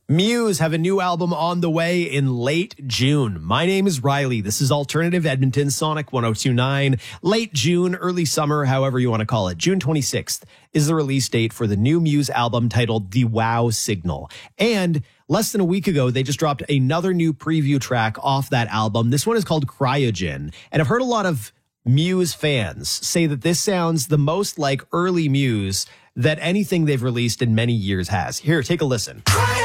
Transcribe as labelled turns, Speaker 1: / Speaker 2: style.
Speaker 1: Muse have a new album on the way in late June. My name is Riley. This is Alternative Edmonton Sonic 102.9. Late June, early summer, however you want to call it. June 26th is the release date for the new Muse album titled The Wow Signal. And less than a week ago, they just dropped another new preview track off that album. This one is called Cryogen. And I've heard a lot of Muse fans say that this sounds the most like early Muse that anything they've released in many years has. Here, take a listen.
Speaker 2: Cryogen.